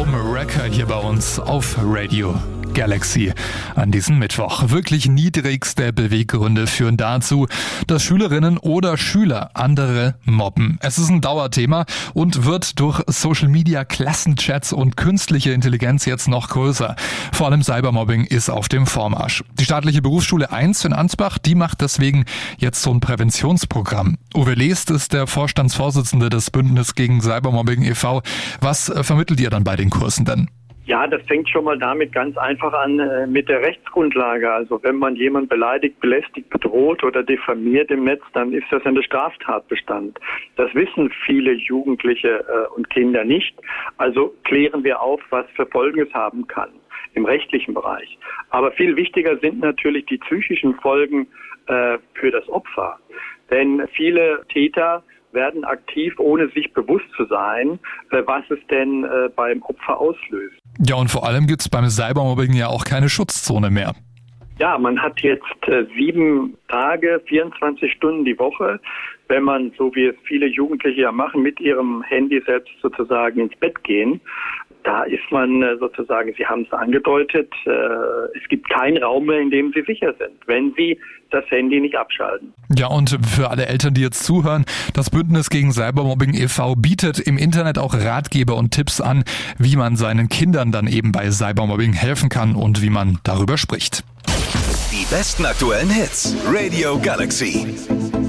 Homewrecker hier bei uns auf Radio Galaxy an diesem Mittwoch. Wirklich niedrigste Beweggründe führen dazu, dass Schülerinnen oder Schüler andere mobben. Es ist ein Dauerthema und wird durch Social Media, Klassenchats und künstliche Intelligenz jetzt noch größer. Vor allem Cybermobbing ist auf dem Vormarsch. Die staatliche Berufsschule 1 in Ansbach, die macht deswegen jetzt so ein Präventionsprogramm. Uwe Lest ist der Vorstandsvorsitzende des Bündnis gegen Cybermobbing e.V. Was vermittelt ihr dann bei den Kursen denn? Ja, das fängt schon mal damit ganz einfach an mit der Rechtsgrundlage. Also wenn man jemanden beleidigt, belästigt, bedroht oder diffamiert im Netz, dann ist das ein Straftatbestand. Das wissen viele Jugendliche und Kinder nicht. Also klären wir auf, was für Folgen es haben kann im rechtlichen Bereich. Aber viel wichtiger sind natürlich die psychischen Folgen für das Opfer. Denn viele Täter werden aktiv, ohne sich bewusst zu sein, was es denn beim Opfer auslöst. Ja, und vor allem gibt's beim Cybermobbing ja auch keine Schutzzone mehr. Ja, man hat jetzt 7 Tage, 24 Stunden die Woche, wenn man, so wie es viele Jugendliche ja machen, mit ihrem Handy selbst sozusagen ins Bett gehen. Da ist man sozusagen, Sie haben es angedeutet, es gibt keinen Raum mehr, in dem Sie sicher sind, wenn Sie das Handy nicht abschalten. Ja, und für alle Eltern, die jetzt zuhören, das Bündnis gegen Cybermobbing e.V. bietet im Internet auch Ratgeber und Tipps an, wie man seinen Kindern dann eben bei Cybermobbing helfen kann und wie man darüber spricht. Die besten aktuellen Hits. Radio Galaxy.